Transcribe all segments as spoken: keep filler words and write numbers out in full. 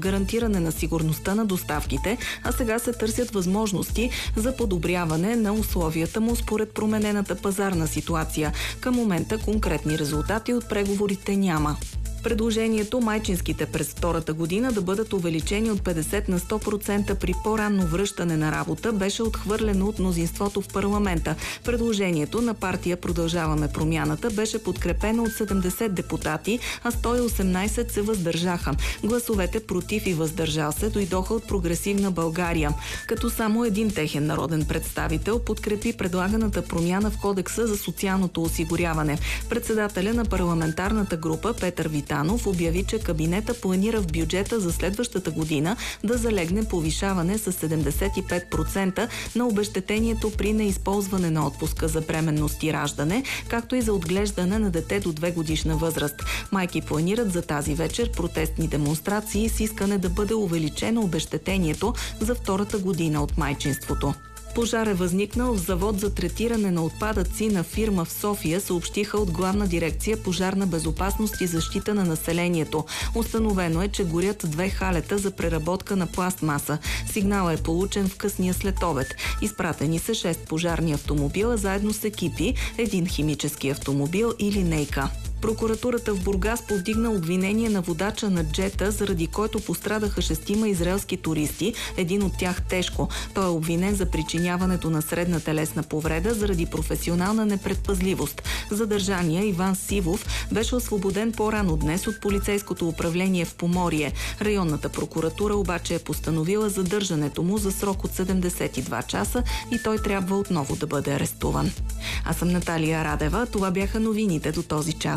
гарантиране на сигурността на доставките, а сега се търсят възможности за подобряване на условията му според променената пазарна ситуация. Към момента конкретни резултати от преговорите няма. Предложението майчинските през втората година да бъдат увеличени от петдесет на сто процента при по-ранно връщане на работа беше отхвърлено от мнозинството в парламента. Предложението на партия Продължаваме промяната беше подкрепено от седемдесет депутати, а сто и осемнадесет се въздържаха. Гласовете против и въздържал се дойдоха от Прогресивна България, като само един техен народен представител подкрепи предлаганата промяна в Кодекса за социалното осигуряване. Председателя на парламентарната група Петър Витанов обяви, че кабинета планира в бюджета за следващата година да залегне повишаване с седемдесет и пет процента на обезщетението при неизползване на отпуска за бременност и раждане, както и за отглеждане на дете до две годишна възраст. Майки планират за тази вечер протестни демонстрации с искане да бъде увеличено обезщетението за втората година от майчинството. Пожар е възникнал в завод за третиране на отпадъци на фирма в София, съобщиха от Главна дирекция Пожарна безопасност и защита на населението. Установено е, че горят две халета за преработка на пластмаса. Сигналът е получен в късния следобед. Изпратени са шест пожарни автомобила заедно с екипи, един химически автомобил и линейка. Прокуратурата в Бургас повдигна обвинение на водача на джета, заради който пострадаха шестима израелски туристи, един от тях тежко. Той е обвинен за причиняването на средна телесна повреда заради професионална непредпазливост. Задържания Иван Сивов беше освободен по-рано днес от полицейското управление в Поморие. Районната прокуратура обаче е постановила задържането му за срок от седемдесет и два часа и той трябва отново да бъде арестуван. Аз съм Наталия Радева. Това бяха новините до този час.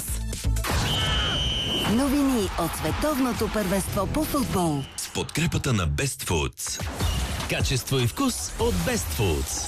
Новини от световното първенство по футбол с подкрепата на Best Foods. Качество и вкус от Best Foods.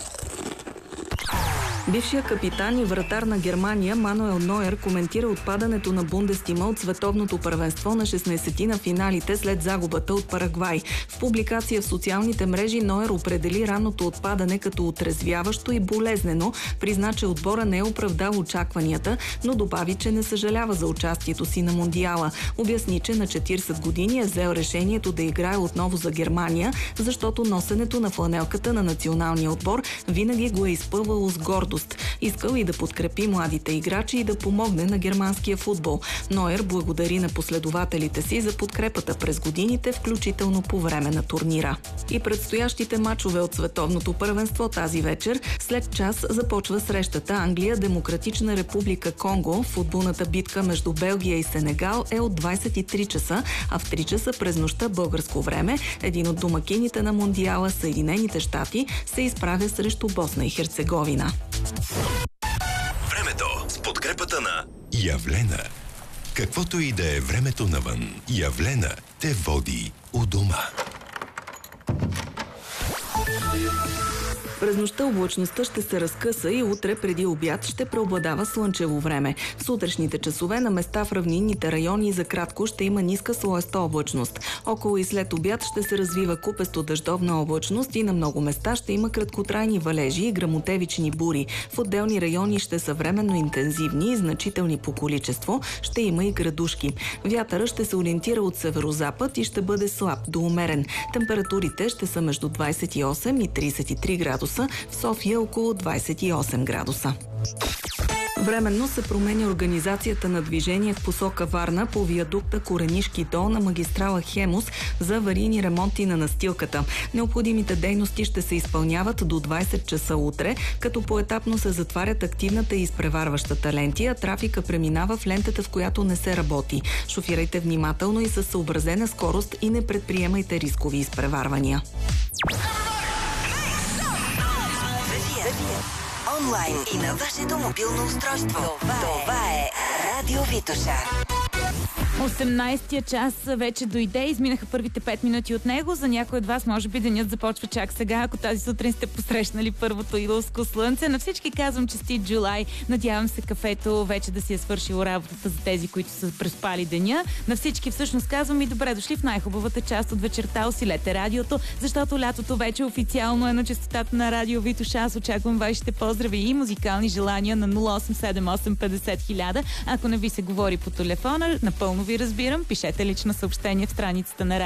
Бившия капитан и вратар на Германия Мануел Нойер коментира отпадането на Бундестима от световното първенство на шестнадесети на финалите след загубата от Парагвай. В публикация в социалните мрежи Нойер определи ранното отпадане като отрезвяващо и болезнено, призна, че отбора не е оправдал очакванията, но добави, че не съжалява за участието си на Мондиала. Обясни, че на четиридесет години е взел решението да играе отново за Германия, защото носенето на фланелката на националния отбор винаги го е изпълвало с гордост. Искал и да подкрепи младите играчи и да помогне на германския футбол. Нойер благодари на последователите си за подкрепата през годините, включително по време на турнира. И предстоящите мачове от световното първенство тази вечер. След час започва срещата Англия, Демократична република Конго. Футболната битка между Белгия и Сенегал е от двадесет и три часа, а в три часа през нощта българско време един от домакините на Мондиала, Съединените щати, се изправя срещу Босна и Херцеговина. Времето с подкрепата на Явлена. Каквото и да е времето навън, Явлена те води у дома. През нощта облачността ще се разкъса и утре преди обяд ще преобладава слънчево време. В сутрешните часове на места в равнинните райони за кратко ще има ниска слоеста облачност. Около и след обяд ще се развива купесто дъждовна облачност и на много места ще има краткотрайни валежи и гръмотевични бури. В отделни райони ще са временно интензивни и значителни по количество. Ще има и градушки. Вятъра ще се ориентира от северозапад и ще бъде слаб до умерен. Температурите ще са между двадесет и осем и тридесет и три градуса. В София около двадесет и осем градуса. Временно се променя организацията на движение в посока Варна по виадукта Коренишки дол на магистрала Хемус за аварийни ремонти на настилката. Необходимите дейности ще се изпълняват до двадесет часа утре, като поетапно се затварят активната и изпреварващата ленти, а трафика преминава в лентата, в която не се работи. Шофирайте внимателно и със съобразена скорост и не предприемайте рискови изпреварвания. Онлайн и на вашето мобилно устройство. Това, Това е Радио Витоша. осемнадесетия час вече дойде, изминаха първите пет минути от него. За някой от вас може би денят започва чак сега, ако тази сутрин сте посрещнали първото иловско слънце. На всички казвам честит Джулай. Надявам се кафето вече да си е свършило работата за тези, които са преспали деня. На всички всъщност казвам и добре дошли в най-хубавата част от вечерта. Усилете радиото, защото лятото вече официално е на честотата на Радио Витоша. Аз очаквам вашите поздрави и музикални желания на нула осем седем осем петдесет хиляда. Ако не ви се говори по телефона, напълно ви разбирам. Пишете лично съобщение в страницата на